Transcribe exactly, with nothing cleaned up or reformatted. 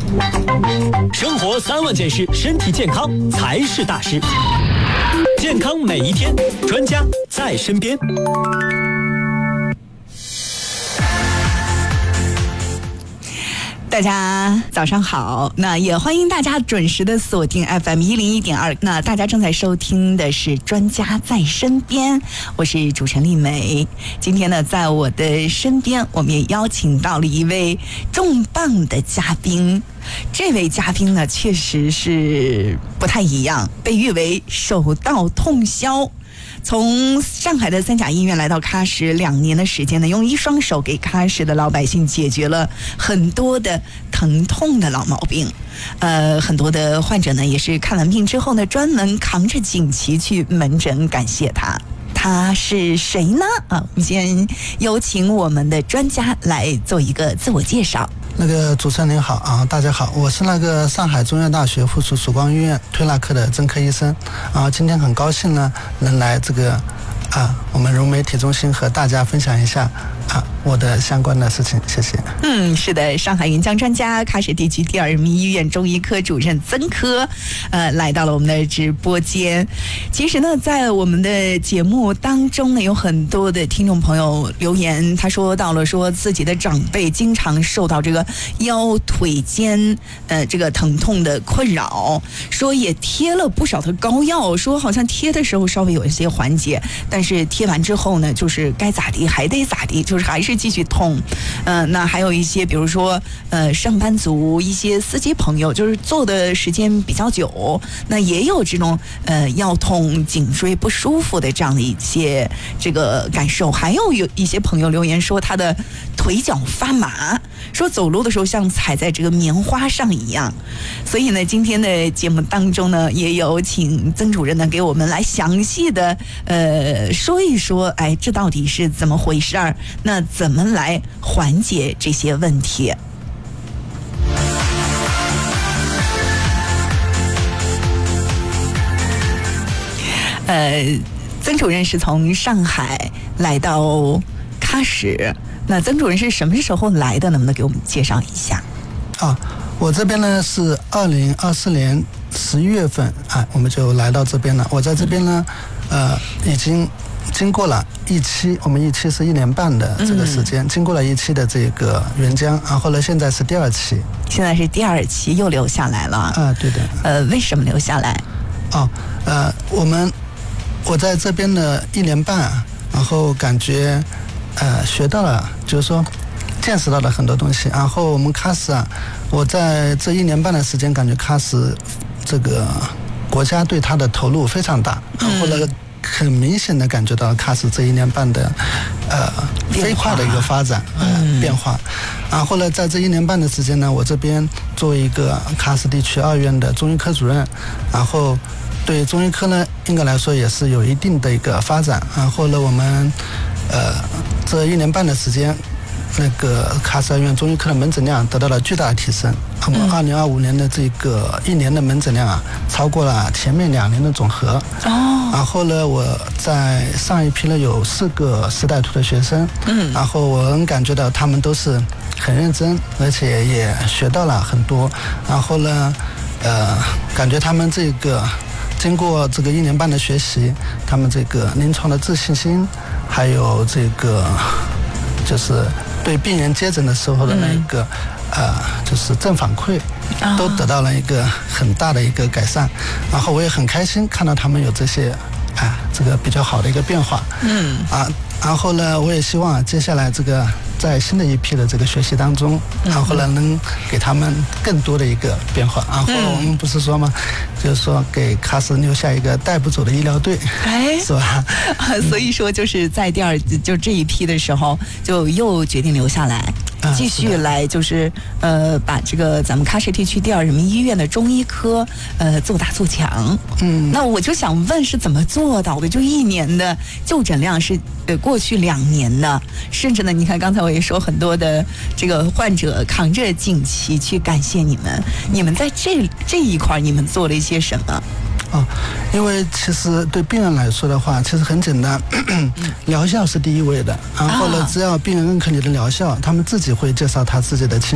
生活三万件事，身体健康才是大事。健康每一天，专家在身边。 大家早上好，那也欢迎大家准时的锁定 F M 一零一点二。那大家正在收听的是专家在身边，我是主持人丽梅。今天呢，在我的身边，我们也邀请到了一位重磅的嘉宾。这位嘉宾呢，确实是不太一样，被誉为手到痛销。从上海的三甲医院来到喀什两年的时间呢，用一双手给喀什的老百姓解决了很多的疼痛的老毛病。呃，很多的患者呢也是看完病之后呢，专门扛着锦旗去门诊感谢他。他是谁呢？啊，我们先有请我们的专家来做一个自我介绍。 那个主持人您好啊，大家好，我是那个上海中医药大学附属曙光医院推拿科的曾科医生啊，今天很高兴呢能来这个啊我们融媒体中心和大家分享一下啊我的相关的事情，谢谢。 嗯，是的，上海云江专家，喀什地区第二人民医院中医科主任曾科，呃，来到了我们的直播间。其实呢，在我们的节目当中呢，有很多的听众朋友留言，他说到了说自己的长辈经常受到这个腰腿肩呃这个疼痛的困扰，说也贴了不少的膏药，说好像贴的时候稍微有一些缓解，但是贴完之后呢，就是该咋地还得咋地，就是还是继续痛。呃，那还有一些比如说呃上班族一些司机朋友，就是坐的时间比较久，那也有这种呃腰痛颈椎不舒服的这样的一些这个感受。还有有一些朋友留言说他的腿脚发麻，说走路的时候像踩在这个棉花上一样。所以呢，今天的节目当中呢，也有请曾主任呢给我们来详细的呃说一说，哎，这到底是怎么回事儿？那怎么来缓解这些问题？呃，曾主任是从上海来到喀什，那曾主任是什么时候来的？能不能给我们介绍一下？ 啊，我这边呢是二零二四年十一月份啊，我们就来到这边了。我在这边呢，呃，已经经过了一期，我们一期是一年半的这个时间，嗯、经过了一期的这个援疆，然后呢，现在是第二期。 现在是第二期，又留下来了。 啊，对的。 呃，为什么留下来？ 哦，呃，我们我在这边的一年半，然后感觉呃学到了，就是说见识到了很多东西。然后我们喀什啊，我在这一年半的时间，感觉喀什这个国家对它的投入非常大，然后呢。嗯很明显的感觉到喀什这一年半的呃飞快的一个发展呃、嗯、变化，然后呢，在这一年半的时间呢，我这边作为一个喀什地区二院的中医科主任，然后对中医科呢应该来说也是有一定的一个发展，然后呢，我们呃这一年半的时间，那个喀什二院中医科的门诊量得到了巨大的提升。我们二零二五年的这个一年的门诊量啊，超过了前面两年的总和。哦。然后呢，我在上一批呢有四个时代图的学生，嗯，然后我能感觉到他们都是很认真，而且也学到了很多。然后呢，呃，感觉他们这个经过这个一年半的学习，他们这个临床的自信心，还有这个就是对病人接诊的时候的那一个、嗯、呃，就是正反馈，都得到了一个很大的一个改善。然后我也很开心看到他们有这些啊，这个比较好的一个变化。嗯啊，然后呢，我也希望接下来这个在新的一批的这个学习当中，然后呢能给他们更多的一个变化。然后我们不是说吗？就是说给喀什留下一个带不走的医疗队，哎，是吧？ 所以说就是在第二就这一批的时候，就又决定留下来。继续来就是呃把这个咱们喀什地区第二人民医院的中医科呃做大做强。嗯，那我就想问是怎么做到的？就一年的就诊量是呃过去两年的，甚至呢，你看刚才我也说很多的这个患者扛着锦旗去感谢你们，你们在这这一块你们做了一些什么？ 啊，因为其实对病人来说的话，其实很简单，疗效是第一位的。然后呢，只要病人认可你的疗效，他们自己会介绍他自己的亲